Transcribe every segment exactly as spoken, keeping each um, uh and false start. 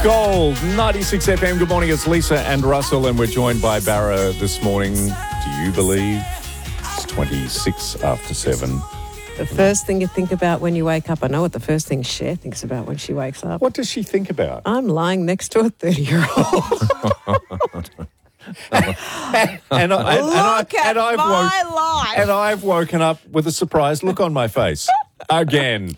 Gold, ninety-six F M. Good morning, it's Lisa and Russell, and we're joined by Barra this morning. Do you believe? It's twenty-six after seven. The first thing you think about when you wake up. I know what the first thing Cher thinks about when she wakes up. What does she think about? I'm lying next to a thirty-year-old. and, I, and, Look I, at and I've my woke, life. And I've woken up with a surprised look on my face. Again.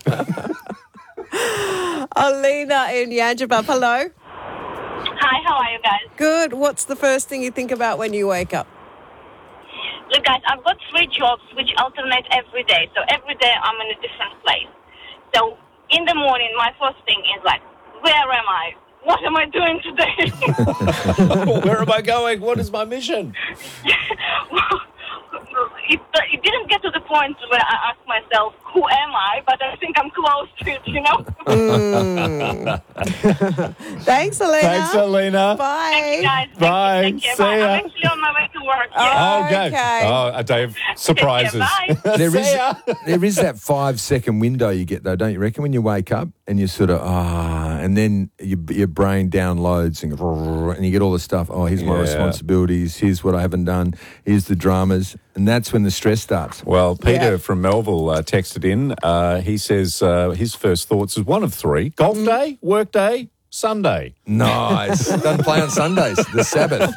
Alina in Yangebup. Hello. Hi, how are you guys? Good. What's the first thing you think about when you wake up? Look, guys, I've got three jobs which alternate every day. So every day I'm in a different place. So in the morning, my first thing is like, where am I? What am I doing today? Where am I going? What is my mission? Well, it, it didn't get to the point where I asked myself, who am I? But I think I'm close to it, you know? Mm. Thanks, Alina. Thanks, Alina. Bye. Thank you, guys. Thank Bye. You, take care. See Bye. ya. I'm actually on my way to work. Oh. Yeah. Oh, okay. Okay. Oh, a day of surprises. Take care, There See is, ya. there is that five second window you get though, don't you reckon? When you wake up and you sort of ah, and then your your brain downloads and, and you get all the stuff. Oh, here's my Yeah. responsibilities. Here's what I haven't done. Here's the dramas, and that's when the stress starts. Well, Peter Yeah. from Melville uh, texted in. Uh, he says uh, his first thoughts is one of three: golf day, work day, Sunday. Nice. Doesn't play on Sundays. The Sabbath.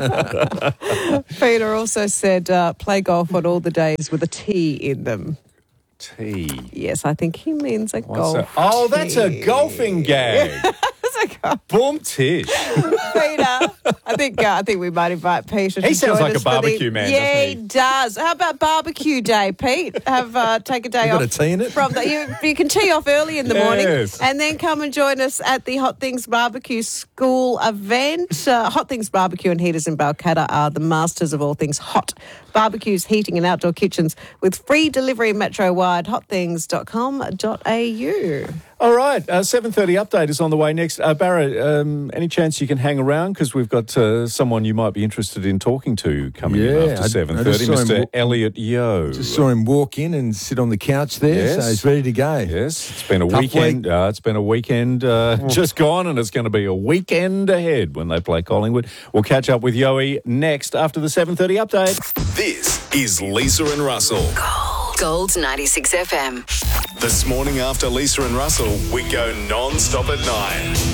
Peter also said uh, play golf on all the days with a T in them. Tea. Yes, I think he means a What's golf that? Oh, that's a tee. golfing gag. That's a golf. Boom tish. Peter, I think uh, I think we might invite Peter. He to sounds join like us a for the- barbecue man, Yeah, doesn't he? he does. How about barbecue day, Pete? Have uh, take a day You off. got a tea in it? From the, you, you can tee off early in the morning, Yes. and then come and join us at the Hot Things Barbecue School event. Uh, Hot Things Barbecue and Heaters in Balcatta are the masters of all things hot. Barbecues, heating, and outdoor kitchens with free delivery metro-wide. hot things dot com dot a u. All right, uh, seven thirty update is on the way next. Uh, Barra, um, any chance you can hang around? Because we've got uh, someone you might be interested in talking to coming in Yeah, after I- seven I thirty, just saw him Mister wa- Elliot Yo. Just saw him walk in and sit on the couch there, Yes. so he's ready to go. Yes, it's been a Tough weekend. week. Uh, it's been a weekend uh, just gone, and it's going to be a weekend ahead when they play Collingwood. We'll catch up with Yoey next after the seven thirty update. This is Lisa and Russell. Gold ninety-six F M. This morning after Lisa and Russell, we go non-stop at nine.